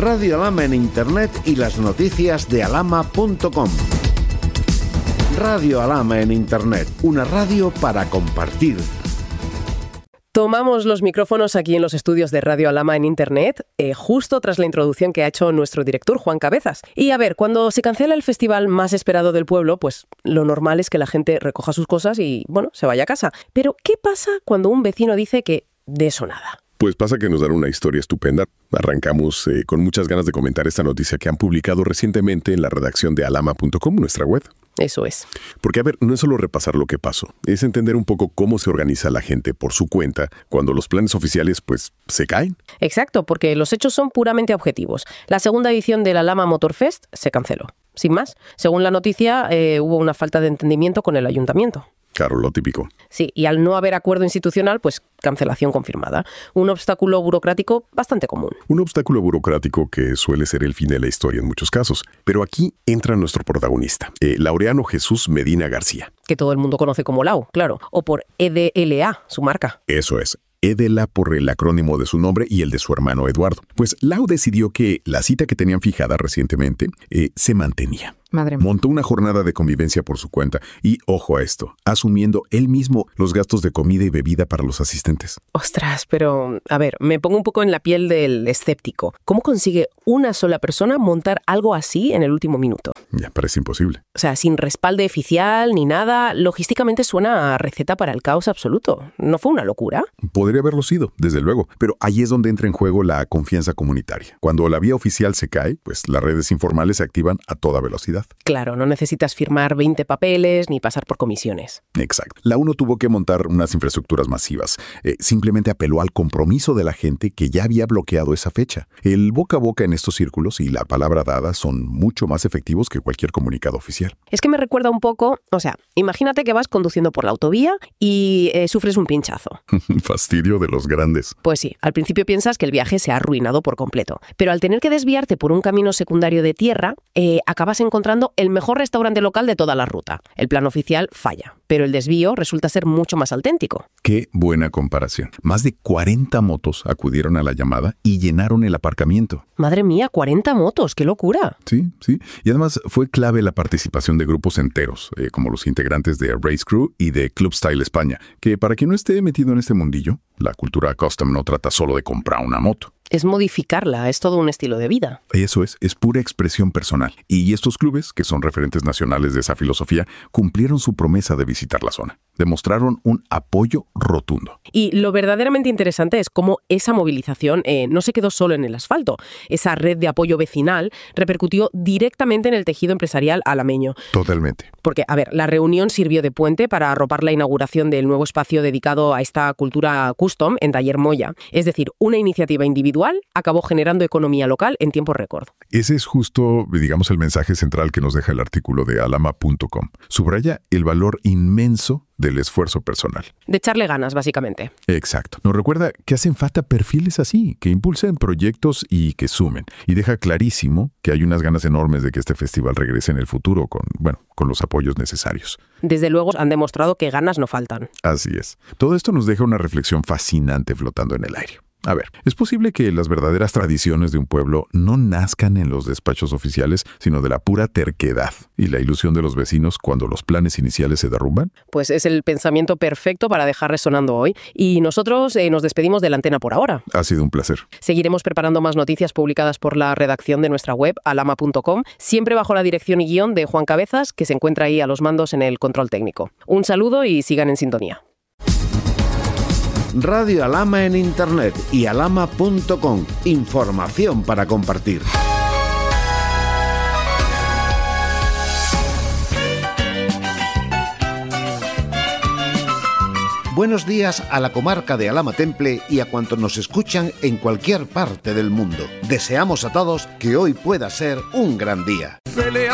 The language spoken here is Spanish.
Radio Alhama en Internet y las noticias de alhama.com. Radio Alhama en Internet, una radio para compartir. Tomamos los micrófonos aquí en los estudios de Radio Alhama en Internet, justo tras la introducción que ha hecho nuestro director, Juan Cabezas. Y a ver, cuando se cancela el festival más esperado del pueblo, pues lo normal es que la gente recoja sus cosas y, bueno, se vaya a casa. Pero, ¿qué pasa cuando un vecino dice que de eso nada? Pues pasa que nos dan una historia estupenda. Arrancamos con muchas ganas de comentar esta noticia que han publicado recientemente en la redacción de alhama.com, nuestra web. Eso es. Porque, a ver, no es solo repasar lo que pasó, es entender un poco cómo se organiza la gente por su cuenta cuando los planes oficiales, pues, se caen. Exacto, porque los hechos son puramente objetivos. La segunda edición del Alhama Motor Fest se canceló. Sin más, según la noticia, hubo una falta de entendimiento con el ayuntamiento. Claro, lo típico. Sí, y al no haber acuerdo institucional, pues cancelación confirmada. Un obstáculo burocrático bastante común. Un obstáculo burocrático que suele ser el fin de la historia en muchos casos. Pero aquí entra nuestro protagonista, Laureano Jesús Medina García. Que todo el mundo conoce como Lau, claro. O por EDLA, su marca. Eso es. EDLA por el acrónimo de su nombre y el de su hermano Eduardo. Pues Lau decidió que la cita que tenían fijada recientemente se mantenía. Madre mía. Montó una jornada de convivencia por su cuenta y, ojo a esto, asumiendo él mismo los gastos de comida y bebida para los asistentes. Ostras, pero, a ver, me pongo un poco en la piel del escéptico. ¿Cómo consigue una sola persona montar algo así en el último minuto? Ya parece imposible. O sea, sin respaldo oficial ni nada, logísticamente suena a receta para el caos absoluto. ¿No fue una locura? Podría haberlo sido, desde luego, pero ahí es donde entra en juego la confianza comunitaria. Cuando la vía oficial se cae, pues las redes informales se activan a toda velocidad. Claro, no necesitas firmar 20 papeles ni pasar por comisiones. Exacto. La UNO tuvo que montar unas infraestructuras masivas. Simplemente apeló al compromiso de la gente que ya había bloqueado esa fecha. El boca a boca en estos círculos y la palabra dada son mucho más efectivos que cualquier comunicado oficial. Es que me recuerda un poco, o sea, imagínate que vas conduciendo por la autovía y sufres un pinchazo. Fastidio de los grandes. Pues sí, al principio piensas que el viaje se ha arruinado por completo. Pero al tener que desviarte por un camino secundario de tierra, acabas encontrando el mejor restaurante local de toda la ruta. El plan oficial falla, pero el desvío resulta ser mucho más auténtico. Qué buena comparación. Más de 40 motos acudieron a la llamada y llenaron el aparcamiento. Madre mía, 40 motos, ¡qué locura! Sí. Y además fue clave la participación de grupos enteros, como los integrantes de Race Crew y de Club Style España, que para quien no esté metido en este mundillo, la cultura custom no trata solo de comprar una moto. Es modificarla, es todo un estilo de vida. Eso es pura expresión personal. Y estos clubes, que son referentes nacionales de esa filosofía, cumplieron su promesa de visitar la zona. Demostraron un apoyo rotundo. Y lo verdaderamente interesante es cómo esa movilización no se quedó solo en el asfalto. Esa red de apoyo vecinal repercutió directamente en el tejido empresarial alameño. Totalmente. Porque, a ver, la reunión sirvió de puente para arropar la inauguración del nuevo espacio dedicado a esta cultura custom en Taller Moya. Es decir, una iniciativa individual acabó generando economía local en tiempo récord. Ese es justo, digamos, el mensaje central que nos deja el artículo de alhama.com. Subraya el valor inmenso del esfuerzo personal. De echarle ganas, básicamente. Exacto. Nos recuerda que hacen falta perfiles así, que impulsen proyectos y que sumen. Y deja clarísimo que hay unas ganas enormes de que este festival regrese en el futuro con los apoyos necesarios. Desde luego han demostrado que ganas no faltan. Así es. Todo esto nos deja una reflexión fascinante flotando en el aire. A ver, es posible que las verdaderas tradiciones de un pueblo no nazcan en los despachos oficiales, sino de la pura terquedad y la ilusión de los vecinos cuando los planes iniciales se derrumban. Pues es el pensamiento perfecto para dejar resonando hoy. Y nosotros nos despedimos de la antena por ahora. Ha sido un placer. Seguiremos preparando más noticias publicadas por la redacción de nuestra web, alhama.com, siempre bajo la dirección y guión de Juan Cabezas, que se encuentra ahí a los mandos en el control técnico. Un saludo y sigan en sintonía. Radio Alhama en Internet y alhama.com. Información para compartir. Buenos días a la comarca de Alhama Temple y a cuantos nos escuchan en cualquier parte del mundo. Deseamos a todos que hoy pueda ser un gran día.